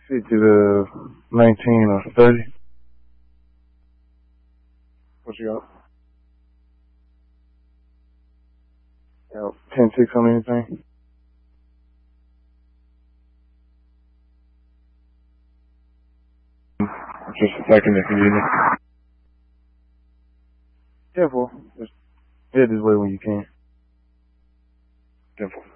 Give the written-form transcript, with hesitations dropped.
50 to 19 or 30. What you got? Yeah, 10-6 on anything? Just a second if you need me. Yeah, fool. Just head this way when you can. 10-4.